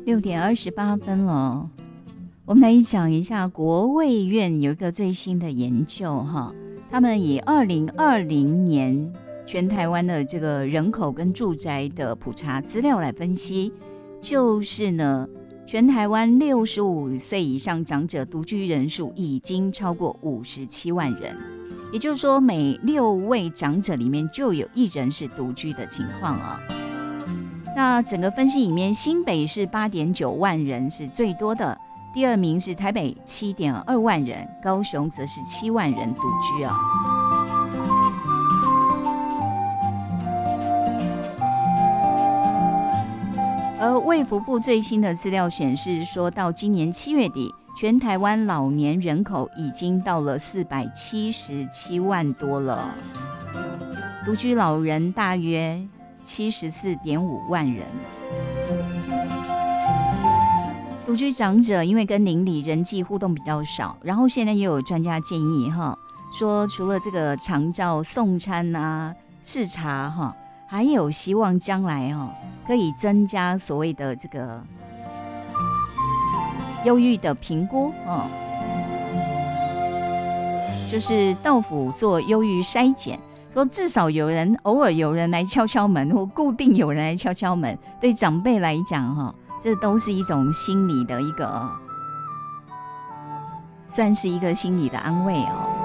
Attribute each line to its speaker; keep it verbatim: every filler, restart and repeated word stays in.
Speaker 1: 六点二十八分了，我们来讲一下国卫院有一个最新的研究哈，他们以二零二零年全台湾的这个人口跟住宅的普查资料来分析，就是呢，全台湾六十五岁以上长者独居人数已经超过五十七万人，也就是说每六位长者里面就有一人是独居的情况啊。那整个分析里面，新北是 八点九万人是最多的，第二名是台北 七点二万人，高雄则是七万人独居啊。而卫福部最新的资料显示，说到今年七月底，全台湾老年人口已经到了四百七十七万多了，独居老人大约七十四点五万人。独居长者因为跟邻里人际互动比较少，然后现在也有专家建议哈，说除了这个长照送餐啊、视察哈，还有希望将来哈可以增加所谓的这个忧郁的评估哦，就是到府做忧郁筛检。说至少有人偶尔有人来敲敲门，或固定有人来敲敲门，对长辈来讲哈，这都是一种心理的一个，算是一个心理的安慰哦。